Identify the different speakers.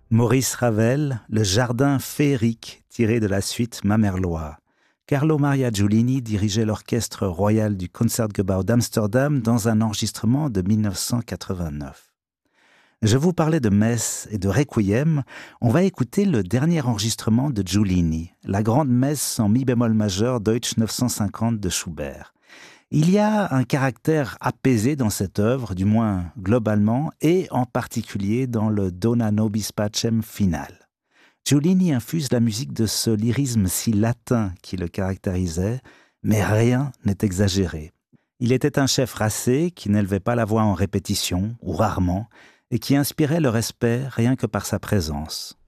Speaker 1: Maurice Ravel, Le jardin féerique, tiré de la suite Mamerlois. Carlo Maria Giulini dirigeait l'orchestre royal du Concertgebouw d'Amsterdam dans un enregistrement de 1989. Je vous parlais de messe et de requiem. On va écouter le dernier enregistrement de Giulini, la grande messe en mi bémol majeur Deutsch 950 de Schubert. Il y a un caractère apaisé dans cette œuvre, du moins globalement, et en particulier dans le Dona nobis pacem final. Giulini infuse la musique de ce lyrisme si latin qui le caractérisait, mais rien n'est exagéré. Il était un chef racé qui n'élevait pas la voix en répétition, ou rarement, et qui inspirait le respect rien que par sa présence.